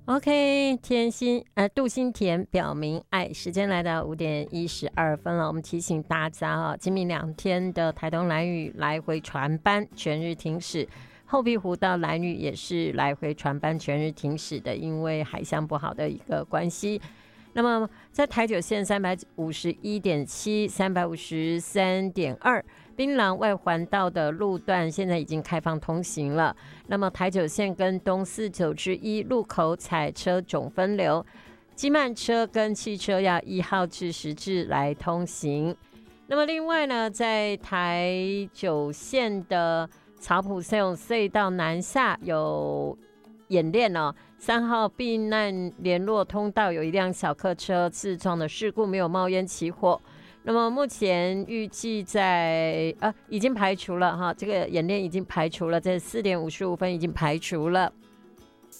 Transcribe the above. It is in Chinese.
OK，杜新田表明爱，时间来到5:12了。我们提醒大家今明2天的台东兰屿来回船班全日停驶，后壁湖到兰屿也是来回船班全日停驶的，因为海象不好的一个关系。那么在台九线351.7、353.2。槟榔外环道的路段现在已经开放通行了。那么台九线跟东4-9之1路口采车总分流，机慢车跟汽车要1号至10至来通行。那么另外呢，在台九线的草埔隧道南下有演练3号避难联络通道有一辆小客车自撞的事故，没有冒烟起火。那么目前预计已经排除了这个演练已经排除了，在4:55已经排除了。